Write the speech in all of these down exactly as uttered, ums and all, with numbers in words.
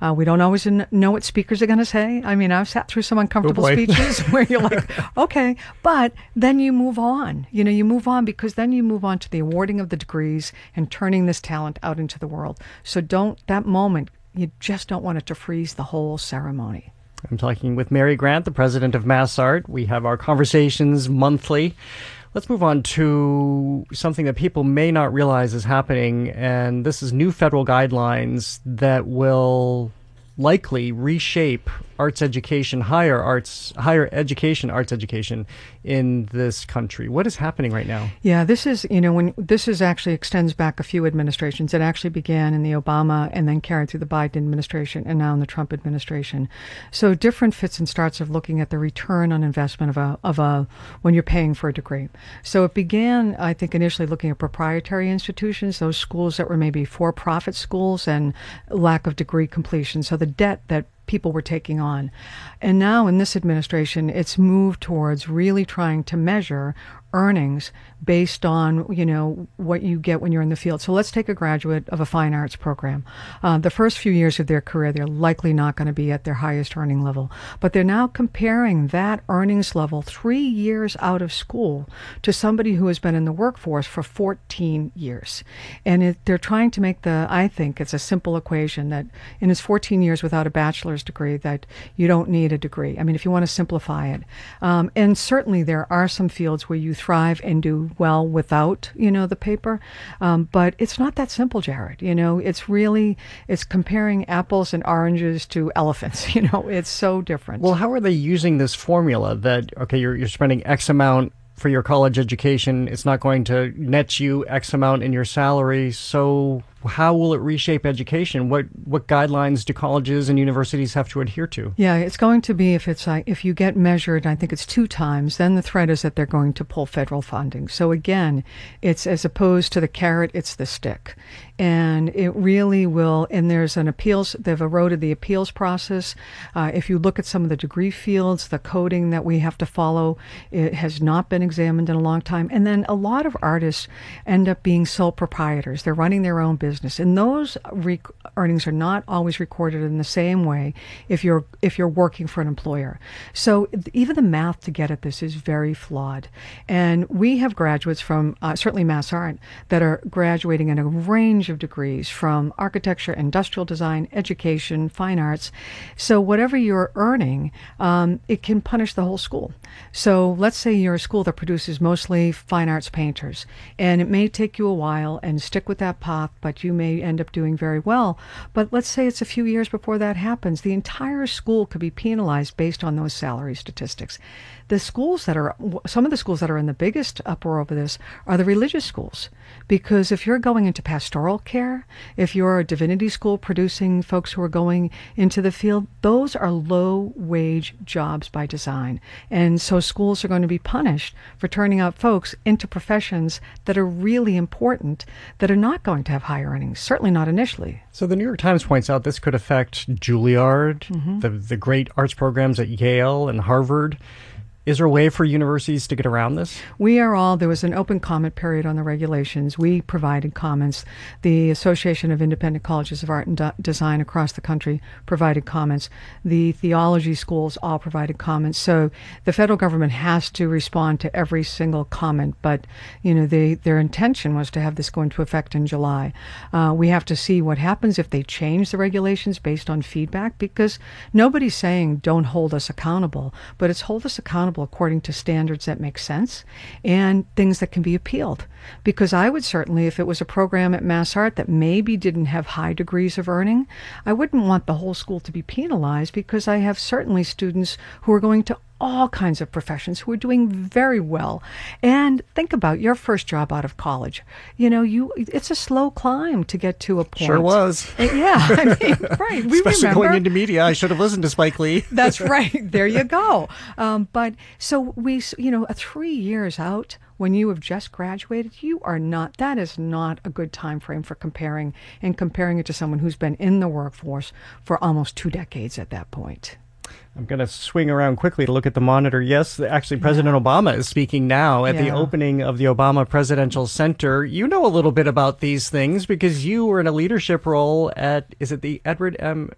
Uh, we don't always n- know what speakers are going to say. I mean, I've sat through some uncomfortable Oh, boy. speeches where you're like, okay, but then you move on. You know, you move on because then you move on to the awarding of the degrees and turning this talent out into the world. So don't, that moment, you just don't want it to freeze the whole ceremony. I'm talking with Mary Grant, the president of MassArt. We have our conversations monthly. Let's move on to something that people may not realize is happening, and this is new federal guidelines that will likely reshape arts education, higher arts, higher education, arts education in this country. What is happening right now? Yeah, this is, you know, when this is actually extends back a few administrations. It actually began in the Obama and then carried through the Biden administration and now in the Trump administration. So different fits and starts of looking at the return on investment of a, of a, when you're paying for a degree. So it began, I think, initially looking at proprietary institutions, those schools that were maybe for-profit schools and lack of degree completion. So the debt that people were taking on. And now in this administration, it's moved towards really trying to measure earnings based on, you know, what you get when you're in the field. So let's take a graduate of a fine arts program. Uh, the first few years of their career, they're likely not going to be at their highest earning level. But they're now comparing that earnings level three years out of school to somebody who has been in the workforce for fourteen years. And it, they're trying to make the, I think it's a simple equation that in his fourteen years without a bachelor's degree, that you don't need a degree. I mean, if you want to simplify it. Um, and certainly there are some fields where you thrive and do well without, you know, the paper. Um, but it's not that simple, Jared. You know, it's really, it's comparing apples and oranges to elephants. You know, it's so different. Well, how are they using this formula that, okay, you're, you're spending X amount for your college education, it's not going to net you X amount in your salary, so how will it reshape education? What what guidelines do colleges and universities have to adhere to? Yeah, it's going to be, if it's like, if you get measured, I think it's two times, then the threat is that they're going to pull federal funding. So again, it's as opposed to the carrot, it's the stick. And it really will, and there's an appeals, they've eroded the appeals process. Uh, if you look at some of the degree fields, the coding that we have to follow, it has not been examined in a long time. And then a lot of artists end up being sole proprietors. They're running their own business. And those rec- earnings are not always recorded in the same way if you're if you're working for an employer. So even the math to get at this is very flawed. And we have graduates from uh, certainly MassArt that are graduating in a range of degrees from architecture, industrial design, education, fine arts. So whatever you're earning, um, it can punish the whole school. So let's say you're a school that produces mostly fine arts painters, and it may take you a while and stick with that path, but you may end up doing very well. But let's say it's a few years before that happens. The entire school could be penalized based on those salary statistics. The schools that are, some of the schools that are in the biggest uproar over this are the religious schools. Because if you're going into pastoral care, if you're a divinity school producing folks who are going into the field, those are low-wage jobs by design. And so schools are going to be punished for turning out folks into professions that are really important, that are not going to have high earnings, certainly not initially. So the New York Times points out this could affect Juilliard, mm-hmm. the, the great arts programs at Yale and Harvard. Is there a way for universities to get around this? We are all, there was an open comment period on the regulations. We provided comments. The Association of Independent Colleges of Art and De- Design across the country provided comments. The theology schools all provided comments. So the federal government has to respond to every single comment. But, you know, they, their intention was to have this go into effect in July. Uh, we have to see what happens if they change the regulations based on feedback, because nobody's saying don't hold us accountable, but it's hold us accountable according to standards that make sense and things that can be appealed. Because I would certainly, if it was a program at MassArt that maybe didn't have high degrees of earning, I wouldn't want the whole school to be penalized, because I have certainly students who are going to all kinds of professions who are doing very well. And think about your first job out of college. You know, you it's a slow climb to get to a point. Sure was. Yeah, I mean, right. We Especially remember. going into media, I should have listened to Spike Lee. That's right. There you go. Um, but so we, you know, three years out, when you have just graduated, you are not, that is not a good time frame for comparing, and comparing it to someone who's been in the workforce for almost two decades at that point. I'm going to swing around quickly to look at the monitor. Yes, actually, President yeah. Obama is speaking now at yeah. the opening of the Obama Presidential Center. You know a little bit about these things because you were in a leadership role at, is it the Edward M.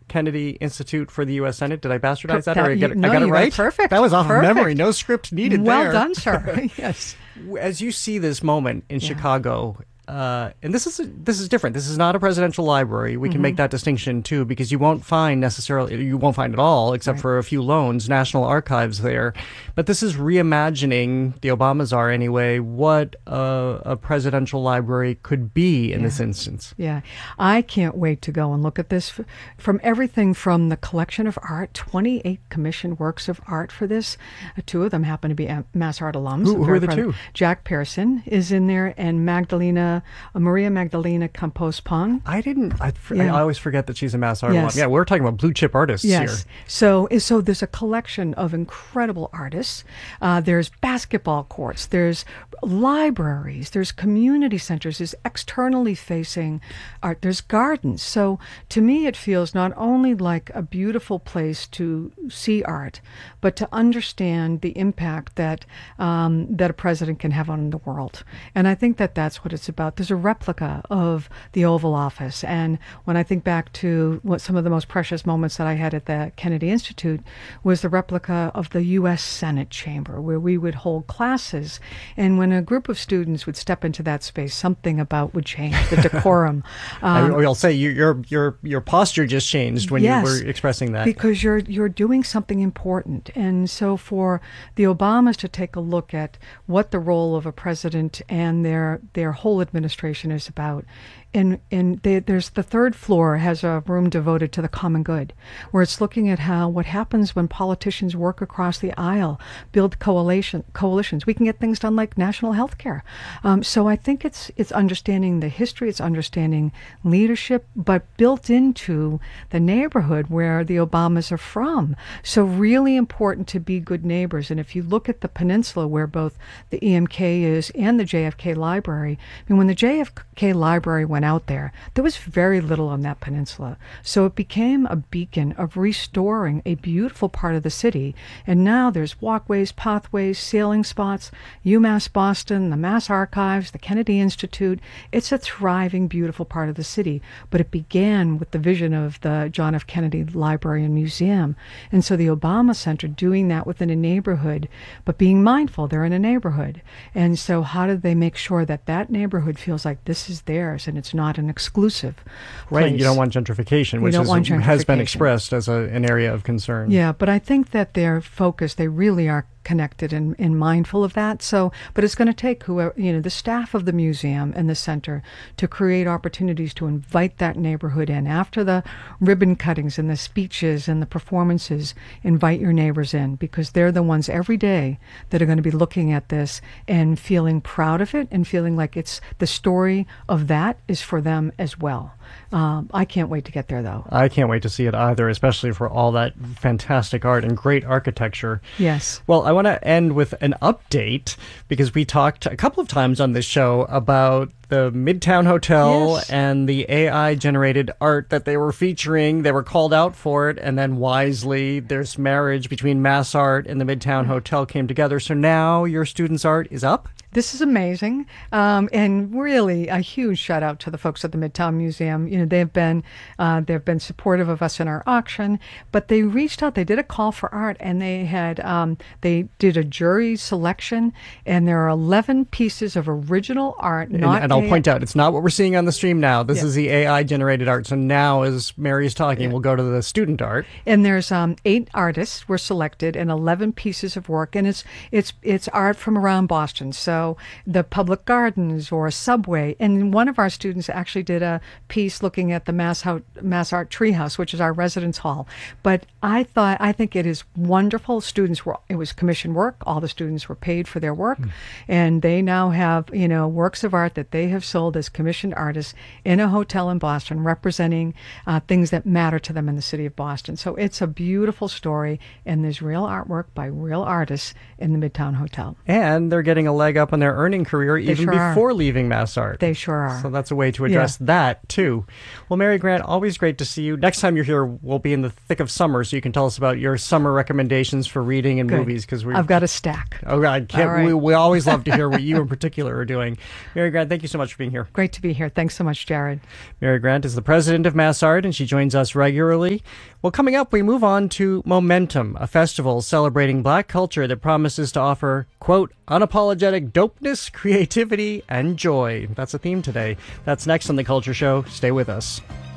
Kennedy Institute for the U S Senate. Did I bastardize that? That- or I, get, you- no, I got it you got it right? perfect. That was off Perfect. of memory. No script needed Well there. done, sir. Yes. As you see this moment in Yeah. Chicago, uh, and this is this is different. This is not a presidential library. We can Mm-hmm. make that distinction too, because you won't find necessarily, you won't find it all, except Right. for a few loans, National Archives there. But this is reimagining, the Obamas are anyway, what a, a presidential library could be in Yeah. this instance. Yeah, I can't wait to go and look at this f- from everything from the collection of art, twenty-eight commissioned works of art for this. Uh, two of them happen to be uh, Mass Art alums. Who- I'm who very are the proud of- two? Jack Pearson is in there, and Magdalena, uh, Maria Magdalena Campos Pong. I didn't, I, I Yeah. always forget that she's a Mass Art Yes. alum. Yeah, we're talking about blue chip artists Yes. here. So, so there's a collection of incredible artists. Uh, there's basketball courts. There's libraries. There's community centers. There's externally facing art. There's gardens. So to me, it feels not only like a beautiful place to see art, but to understand the impact that um, that a president can have on the world. And I think that that's what it's about. There's a replica of the Oval Office. And when I think back to what some of the most precious moments that I had at the Kennedy Institute was the replica of the U S Senate chamber, where we would hold classes. And when a group of students would step into that space, something about would change, the decorum. I Um, will say you, your your your posture just changed when Yes, you were expressing that. because you're you're doing something important. And so for the Obamas to take a look at what the role of a president and their their whole administration is about, and and they, there's the third floor has a room devoted to the common good, where it's looking at how what happens when politicians work across the aisle, build coalition coalitions. We can get things done like national health care. Um, so I think it's it's understanding the history, it's understanding leadership, but built into the neighborhood where the Obamas are from. So really important to be good neighbors. And if you look at the peninsula where both the E M K is and the J F K Library, I mean, when the J F K Library went out there, there was very little on that peninsula. So it became a beacon of restoring a beautiful part of the city. And now there's walkways, pathways, sailing spots, UMass Boston, the Mass Archives, the Kennedy Institute. It's a thriving, beautiful part of the city. But it began with the vision of the John F. Kennedy Library and Museum. And so the Obama Center doing that within a neighborhood, but being mindful they're in a neighborhood. And so how do they make sure that that neighborhood feels like this is theirs and it's not an exclusive Right, place? you don't want gentrification, which don't is, want has been gentrification. expressed as a, an area of concern. Yeah, but I think that they're focused, they really are connected and, and mindful of that. So, but it's going to take whoever, you know, the staff of the museum and the center to create opportunities to invite that neighborhood in. After the ribbon cuttings and the speeches and the performances, invite your neighbors in, because they're the ones every day that are going to be looking at this and feeling proud of it and feeling like it's the story of that is for them as well. Um, I can't wait to get there, though. I can't wait to see it either, especially for all that fantastic art and great architecture. Yes. Well, I want to end with an update, because we talked a couple of times on this show about the Midtown Hotel Yes. and the A I-generated art that they were featuring. They were called out for it, and then wisely, this marriage between Mass Art and the Midtown Hotel came together. So now your students' art is up? This is amazing, um, and really a huge shout out to the folks at the Midtown Museum. You know, they've been uh, they've been supportive of us in our auction, but they reached out. They did a call for art, and they had um, they did a jury selection, and there are eleven pieces of original art. And, Not and I'll A I point out, it's not what we're seeing on the stream now. This Yeah. is the A I-generated art. So now, as Mary is talking, Yeah. we'll go to the student art. And there's um, eight artists were selected and eleven pieces of work, and it's it's it's art from around Boston. So the public gardens or a subway. And one of our students actually did a piece looking at the Mass, Ho- Mass Art Treehouse, which is our residence hall. But I thought I think it is wonderful. Students were it was commissioned work. All the students were paid for their work, mm. and they now have you know works of art that they have sold as commissioned artists in a hotel in Boston, representing uh, things that matter to them in the city of Boston. So it's a beautiful story, and there's real artwork by real artists in the Midtown Hotel. And they're getting a leg up on their earning career even sure before are. leaving Mass Art. They sure are. So that's a way to address Yeah. that, too. Well, Mary Grant, always great to see you. Next time you're here, we'll be in the thick of summer, so you can tell us about your summer recommendations for reading and Good. movies. Because I've got a stack. Oh, I can't, All right. we, we always love to hear what you in particular are doing. Mary Grant, thank you so much. much for being here. Great to be here. Thanks so much, Jared. Mary Grant is the president of MassArt, and she joins us regularly. Well, coming up, we move on to Momentum, a festival celebrating Black culture that promises to offer, quote, unapologetic dopeness, creativity, and joy. That's a theme today. That's next on The Culture Show. Stay with us.